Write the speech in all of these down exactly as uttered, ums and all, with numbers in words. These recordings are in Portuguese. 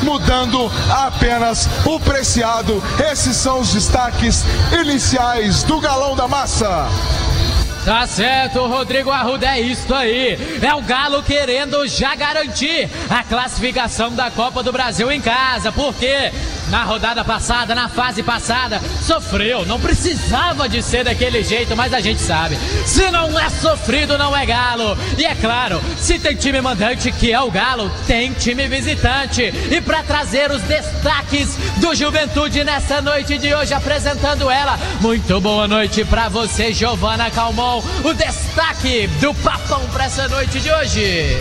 mudando apenas o preciado. Esses são os destaques iniciais do Galão da Massa. Tá certo, Rodrigo Arruda, é isso aí. É o Galo querendo já garantir a classificação da Copa do Brasil em casa, porque na rodada passada, na fase passada, sofreu, não precisava de ser daquele jeito, mas a gente sabe, se não é sofrido, não é Galo. E é claro, se tem time mandante, que é o Galo, tem time visitante. E para trazer os destaques do Juventude nessa noite de hoje, apresentando ela, muito boa noite para você, Giovana Calmon, o destaque do Papão para essa noite de hoje.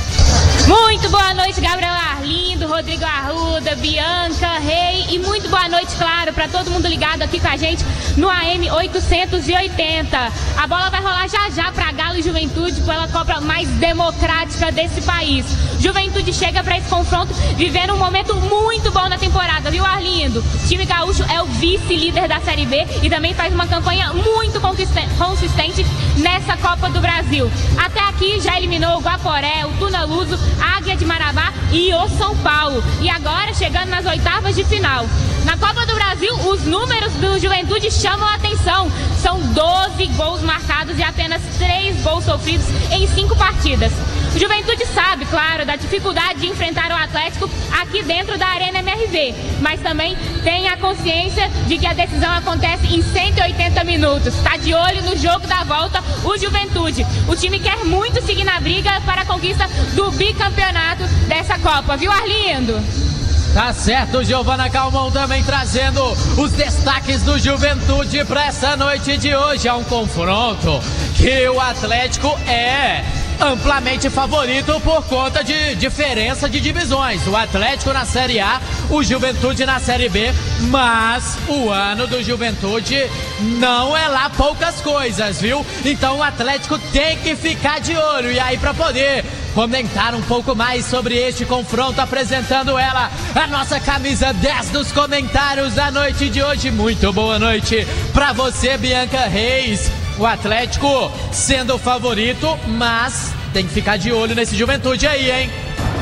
Muito boa noite, Gabriel Arlindo, Rodrigo Arruda, Bianca, Rei, e muito boa noite, claro, para todo mundo ligado aqui com a gente no A M oitocentos e oitenta. A bola vai rolar já já para Galo e Juventude, pela Copa mais democrática desse país. Juventude chega para esse confronto vivendo um momento muito bom na temporada, viu, Arlindo? O time gaúcho é o vice-líder da Série B e também faz uma campanha muito consistente nessa Copa do Brasil. Até aqui já eliminou o Guaporé, o Tuna Luso, Águia de Marabá e o São Paulo. E agora chegando nas oitavas de final. Na Copa do Brasil, os números do Juventude chamam a atenção. São doze gols marcados e apenas três gols sofridos em cinco partidas. O Juventude sabe, claro, da dificuldade de enfrentar o Atlético aqui dentro da Arena M R V, mas também tem a consciência de que a decisão acontece em cento e oitenta minutos. Está de olho no jogo da volta o Juventude. O time quer muito seguir na briga para a conquista do bicampeonato dessa Copa, viu, Arlindo? Tá certo, Giovana Calmon também trazendo os destaques do Juventude para essa noite de hoje. É um confronto que o Atlético é amplamente favorito por conta de diferença de divisões. O Atlético na Série A, o Juventude na Série B, mas o ano do Juventude não é lá poucas coisas, viu? Então o Atlético tem que ficar de olho. E aí, para poder comentar um pouco mais sobre este confronto, apresentando ela, a nossa camisa dez dos comentários da noite de hoje. Muito boa noite para você, Bianca Reis. O Atlético sendo o favorito, mas tem que ficar de olho nesse Juventude aí, hein?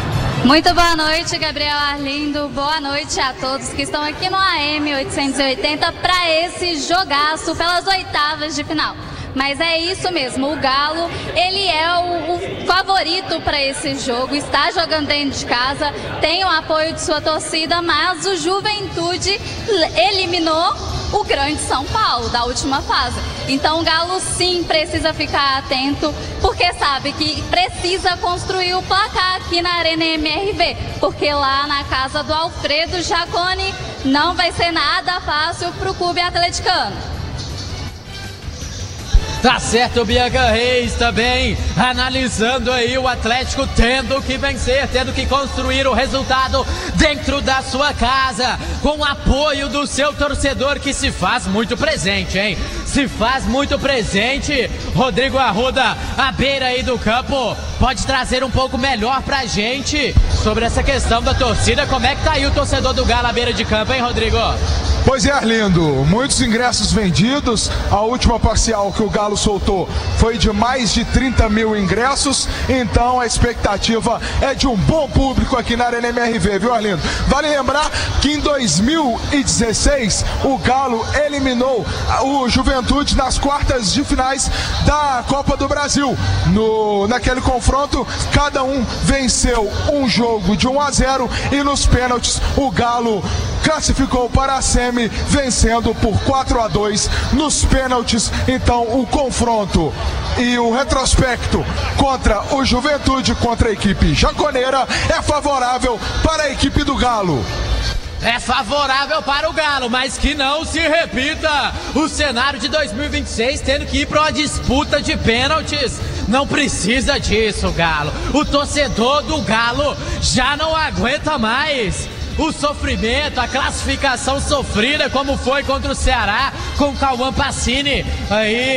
Muito boa noite, Gabriel Arlindo. Boa noite a todos que estão aqui no A M oitocentos e oitenta para esse jogaço pelas oitavas de final. Mas é isso mesmo, o Galo, ele é o, o favorito para esse jogo, está jogando dentro de casa, tem o apoio de sua torcida, mas o Juventude eliminou o grande São Paulo da última fase. Então o Galo sim precisa ficar atento, porque sabe que precisa construir o placar aqui na Arena M R V, porque lá na casa do Alfredo Jaconi não vai ser nada fácil para o clube atleticano. Tá certo, Bianca Reis também analisando aí o Atlético tendo que vencer, tendo que construir o resultado dentro da sua casa, com o apoio do seu torcedor, que se faz muito presente, hein? Se faz muito presente. Rodrigo Arruda, à beira aí do campo, pode trazer um pouco melhor pra gente sobre essa questão da torcida. Como é que tá aí o torcedor do Galo à beira de campo, hein, Rodrigo? Pois é, Arlindo, muitos ingressos vendidos. A última parcial que o Galo soltou foi de mais de trinta mil ingressos, então a expectativa é de um bom público aqui na Arena M R V, viu, Arlindo? Vale lembrar que em dois mil e dezesseis o Galo eliminou o Juventude nas quartas de finais da Copa do Brasil. No, naquele confronto, cada um venceu um jogo de um a zero e nos pênaltis o Galo classificou para a semi, vencendo por quatro a dois nos pênaltis. Então o confronto e o retrospecto contra o Juventude, contra a equipe jaconeira, é favorável para a equipe do Galo. É favorável para o Galo, mas que não se repita o cenário de dois mil e vinte e seis, tendo que ir para uma disputa de pênaltis. Não precisa disso, Galo. O torcedor do Galo já não aguenta mais o sofrimento, a classificação sofrida, como foi contra o Ceará, com o Cauã Pacini aí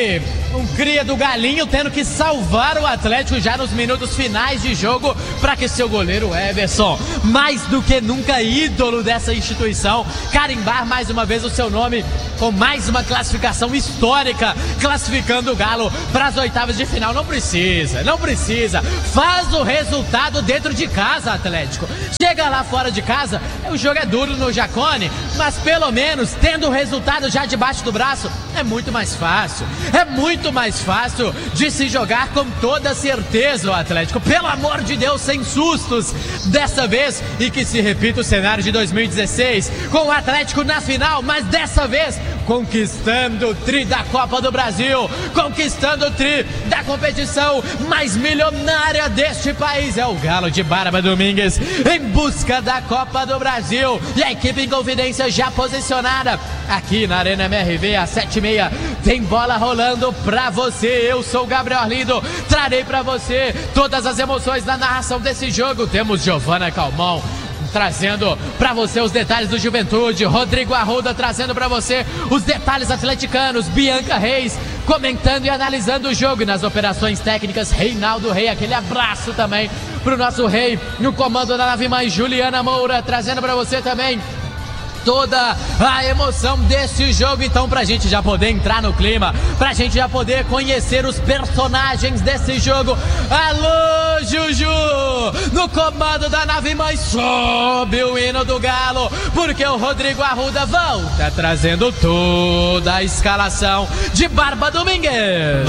um cria do Galinho tendo que salvar o Atlético já nos minutos finais de jogo para que seu goleiro Everson, mais do que nunca ídolo dessa instituição, carimbar mais uma vez o seu nome com mais uma classificação histórica, classificando o Galo para as oitavas de final. Não precisa, não precisa. Faz o resultado dentro de casa, Atlético. Chega lá fora de casa, o jogo é duro no Jacone, mas pelo menos tendo o resultado já debaixo do braço, é muito mais fácil. É muito mais fácil de se jogar com toda certeza o Atlético. Pelo amor de Deus, sem sustos dessa vez, e que se repita o cenário de dois mil e dezesseis, com o Atlético na final, mas dessa vez conquistando o tri da Copa do Brasil, conquistando o tri da competição mais milionária deste país. É o Galo de Barba Domingues em busca da Copa do Brasil, e a equipe em Confidência já posicionada aqui na Arena M R V às sete e meia. Tem bola rolando pra você. Eu sou o Gabriel Arlindo, trarei pra você todas as emoções da narração desse jogo. Temos Giovana Calmon trazendo pra você os detalhes do Juventude, Rodrigo Arruda trazendo pra você os detalhes atleticanos, Bianca Reis comentando e analisando o jogo, e nas operações técnicas, Reinaldo Rei. Aquele abraço também pro nosso rei no comando da nave mãe, Juliana Moura, trazendo pra você também toda a emoção desse jogo. Então, pra gente já poder entrar no clima, pra gente já poder conhecer os personagens desse jogo, alô Juju, no comando da nave mãe, sobe o hino do Galo, porque o Rodrigo Arruda volta trazendo toda a escalação de Barba Domingues.